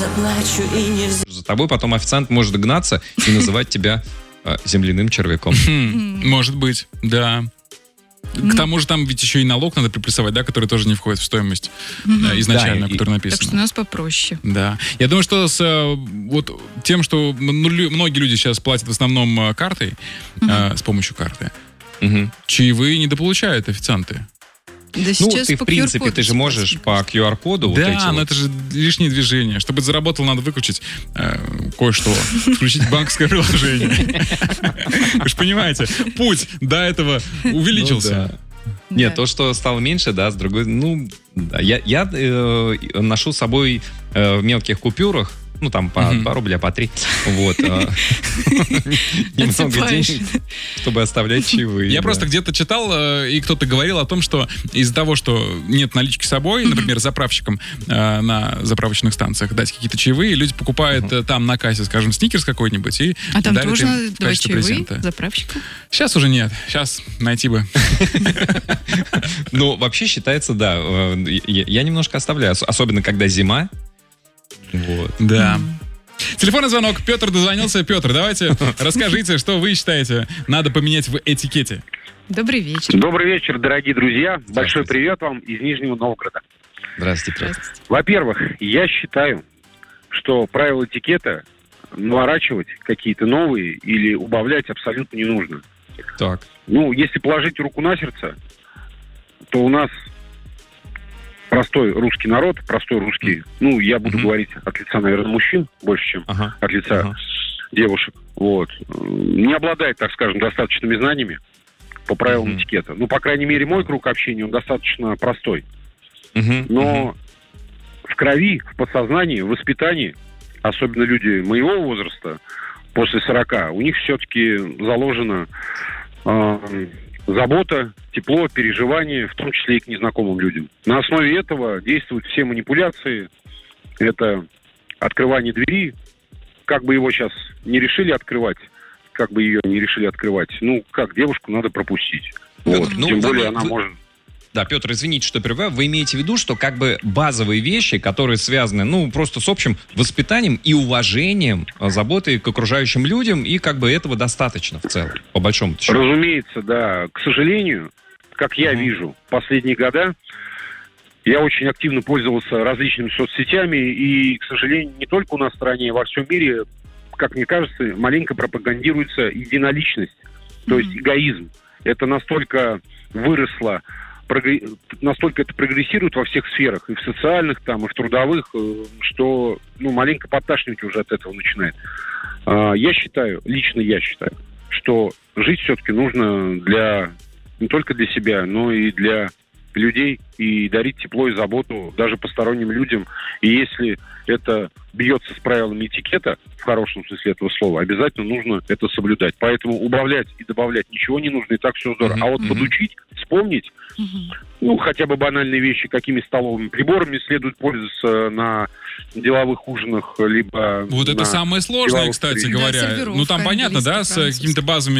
заплачу и не... За тобой потом официант может гнаться и называть тебя земляным червяком. Может быть, да. К тому же там ведь еще и налог надо приплюсовать, да, который тоже не входит в стоимость изначальную, которая написана. Так что у нас попроще. Да. Я думаю, что вот тем, что многие люди сейчас платят в основном картой, с помощью карты, чаевые недополучают официанты. Да, Ну, сейчас ты, в по принципе, QR-коду ты же можешь по QR-коду вот эти Да, но вот. это же лишнее движение. Чтобы это заработало, надо выключить кое-что. Включить банковское приложение. Вы же понимаете, путь до этого увеличился. Нет, то, что стало меньше, да, с другой... Ну, да, я ношу с собой в мелких купюрах, ну, там, по 2 рубля, по 3. Вот. Немного денег, чтобы оставлять чаевые. Я просто где-то читал, и кто-то говорил о том, что из-за того, что нет налички с собой, например, заправщикам на заправочных станциях дать какие-то чаевые, люди покупают там на кассе, скажем, сникерс какой-нибудь и А там дарят тоже им надо в давать качестве чаевые презента. заправщикам? Сейчас уже нет. Сейчас найти бы. Ну, вообще считается, да. Я немножко оставляю, особенно когда зима. Вот. Да. Телефонный звонок. Петр дозвонился. Петр, давайте расскажите, что вы считаете надо поменять в этикете. Добрый вечер. Добрый вечер, дорогие друзья. Большой привет вам из Нижнего Новгорода. Здравствуйте, Петр. Во-первых, я считаю, что правила этикета наворачивать какие-то новые или убавлять абсолютно не нужно. Так. Ну, если положить руку на сердце, то у нас простой русский народ, простой русский, ну, я буду говорить от лица, наверное, мужчин больше, чем от лица девушек, вот, не обладает, так скажем, достаточными знаниями по правилам этикета. Ну, по крайней мере, мой круг общения, он достаточно простой. Но в крови, в подсознании, в воспитании, особенно люди моего возраста, после 40, у них все-таки заложено забота, тепло, переживание, в том числе и к незнакомым людям. На основе этого действуют все манипуляции. Это открывание двери, как бы его сейчас не решили открывать, как бы ее не решили открывать, ну, как девушку надо пропустить. Вот. Ну, тем более она может... Да, Петр, извините, что перебиваю. Вы имеете в виду, что как бы базовые вещи, которые связаны, ну, просто с общим воспитанием и уважением, заботой к окружающим людям, и как бы этого достаточно в целом, по большому счету. Разумеется, да. К сожалению, как я вижу, последние года я очень активно пользовался различными соцсетями, и, к сожалению, не только у нас в стране, а во всем мире, как мне кажется, маленько пропагандируется единоличность, то есть эгоизм. Это настолько выросло, настолько это прогрессирует во всех сферах, и в социальных, там, и в трудовых, что, ну, маленько подташнивать уже от этого начинает. Я считаю, лично я считаю, что жить все-таки нужно не только для себя, но и для людей, и дарить тепло и заботу даже посторонним людям. И если это бьется с правилами этикета, в хорошем смысле этого слова, обязательно нужно это соблюдать. Поэтому убавлять и добавлять ничего не нужно, и так все здорово. А вот подучить, вспомнить, ну, хотя бы банальные вещи, какими столовыми приборами следует пользоваться на деловых ужинах, либо... Вот это самое сложное, кстати говоря. Ну, там понятно, да, с какими-то базовыми